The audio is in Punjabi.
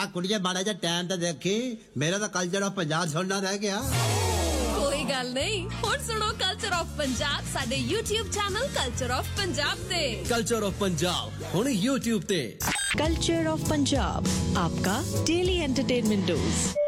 ਕੁੜੀਏ ਮਾੜਾ ਜਿਹਾ ਟਾਈਮ ਤਾਂ ਦੇਖੀ, ਮੇਰਾ ਤਾਂ ਕਲਚਰ ਆਫ ਪੰਜਾਬ ਸੁਣਨਾ ਰਹਿ ਗਿਆ। ਕੋਈ ਗੱਲ ਨਹੀਂ, ਹੁਣ ਸੁਣੋ ਕਲਚਰ ਆਫ ਪੰਜਾਬ ਸਾਡੇ YouTube channel culture of Punjab ਤੇ। ਕਲਚਰ ਆਫ ਪੰਜਾਬ ਹੁਣ YouTube ਤੇ। कल्चर ऑफ पंजाब, आपका डेली एंटरटेनमेंट डोज।